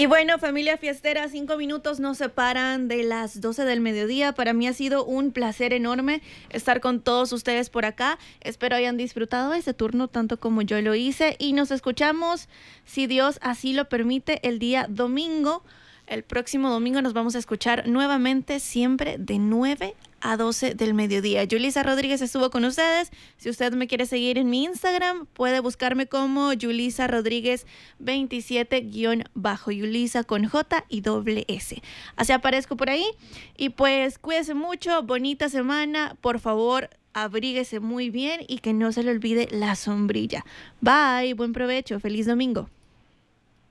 Y bueno, familia fiestera, 5 minutos nos separan de las 12 del mediodía. Para mí ha sido un placer enorme estar con todos ustedes por acá. Espero hayan disfrutado este turno tanto como yo lo hice. Y nos escuchamos, si Dios así lo permite, el día domingo. El próximo domingo nos vamos a escuchar nuevamente, siempre de 9 a 12 del mediodía. Yulisa Rodríguez estuvo con ustedes. Si usted me quiere seguir en mi Instagram, puede buscarme como Yulisa Rodríguez 27-bajo, Yulisa con J y doble S. Así aparezco por ahí. Y pues cuídese mucho, bonita semana. Por favor, abríguese muy bien y que no se le olvide la sombrilla. Bye, buen provecho, feliz domingo.